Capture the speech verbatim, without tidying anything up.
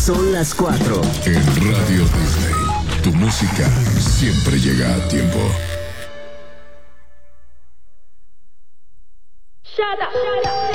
Son las cuatro. En Radio Disney, tu música siempre llega a tiempo. Shut up, shut up.